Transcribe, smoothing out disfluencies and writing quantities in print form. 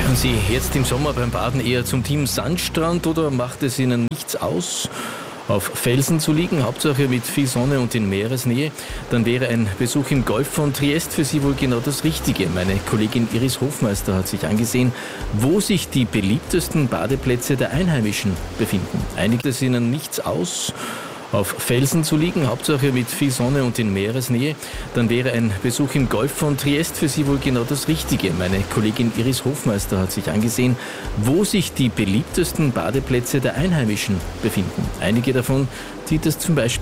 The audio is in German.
Gehören Sie jetzt im Sommer beim Baden eher zum Team Sandstrand oder macht es Ihnen nichts aus, auf Felsen zu liegen, Hauptsache mit viel Sonne und in Meeresnähe? Dann wäre ein Besuch im Golf von Triest für Sie wohl genau das Richtige. Meine Kollegin Iris Hofmeister hat sich angesehen, wo sich die beliebtesten Badeplätze der Einheimischen befinden. Einigt es Ihnen nichts aus, auf Felsen zu liegen, Hauptsache mit viel Sonne und in Meeresnähe? Dann wäre ein Besuch im Golf von Triest für Sie wohl genau das Richtige. Meine Kollegin Iris Hofmeister hat sich angesehen, wo sich die beliebtesten Badeplätze der Einheimischen befinden. Einige davon zieht es zum Beispiel